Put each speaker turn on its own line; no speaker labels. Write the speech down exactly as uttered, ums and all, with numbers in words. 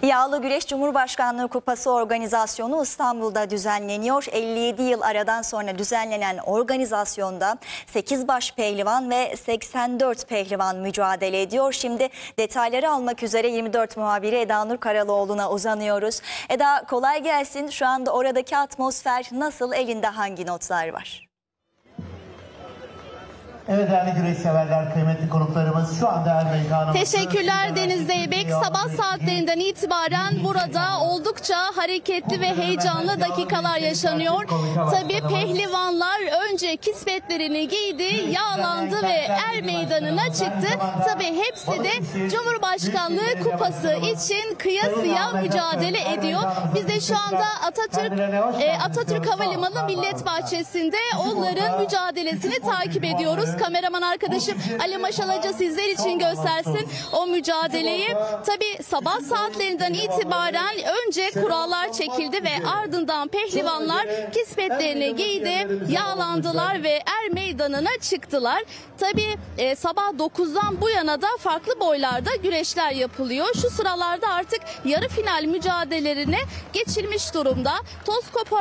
Yağlı Güreş Cumhurbaşkanlığı Kupası organizasyonu İstanbul'da düzenleniyor. elli yedi yıl aradan sonra düzenlenen organizasyonda sekiz baş pehlivan ve seksen dört pehlivan mücadele ediyor. Şimdi detayları almak üzere yirmi dört muhabiri Eda Nur Karaloğlu'na uzanıyoruz. Eda, kolay gelsin. Şu anda oradaki atmosfer nasıl? Elinde hangi notlar var?
Evet değerli güreş severler, kıymetli konuklarımız şu anda Er Meydanı'nda.
Teşekkürler Deniz Zeybek. Sabah saatlerinden itibaren burada oldukça hareketli ve heyecanlı dakikalar yaşanıyor. Tabii pehlivanlar önce kisvetlerini giydi, yağlandı ve Er Meydanı'na çıktı. Tabii hepsi de Cumhurbaşkanlığı Kupası için kıyasıya mücadele ediyor. Biz de şu anda Atatürk e, Atatürk Havalimanı Millet Bahçesi'nde onların mücadelesini takip ediyoruz. Kameraman arkadaşım Ali Maşalacı sizler için göstersin o mücadeleyi. Tabii sabah saatlerinden itibaren önce kurallar çekildi ve ardından pehlivanlar kisvetlerini giydi, yağlandılar ve Er Meydanı'na çıktılar. Tabii e, sabah dokuzdan bu yana da farklı boylarda güreşler yapılıyor. Şu sıralarda artık yarı final mücadelelerine geçilmiş durumda. Toz